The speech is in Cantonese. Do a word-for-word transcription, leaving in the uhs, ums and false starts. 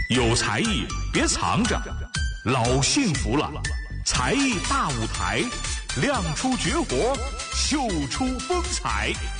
有才艺别藏着，老幸福了。才艺大舞台，亮出绝活，秀出风采。